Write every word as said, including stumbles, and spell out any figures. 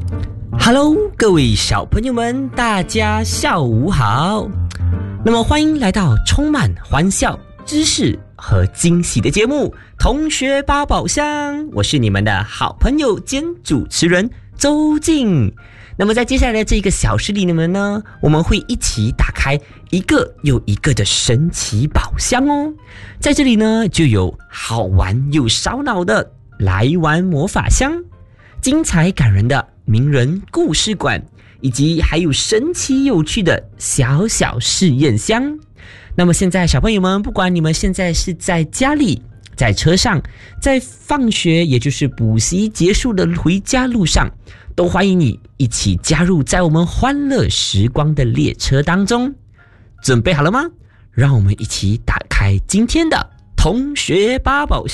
Hello， 各位小朋友们，大家下午好。那么欢迎来到充满欢笑、知识和惊喜的节目《同学八宝箱》，我是你们的好朋友兼主持人周静。那么在接下来的这个小时里面呢，我们会一起打开一个又一个的神奇宝箱哦。在这里呢，就有好玩又烧脑的来玩魔法箱，精彩感人的名人故事馆，以及还有神奇有趣的小小试验箱。那么现在小朋友们，不管你们现在是在家里、在车上、在放学也就是补习结束的回家路上，都欢迎你一起加入在我们欢乐时光的列车当中。准备好了吗？让我们一起打开今天的同学八宝箱。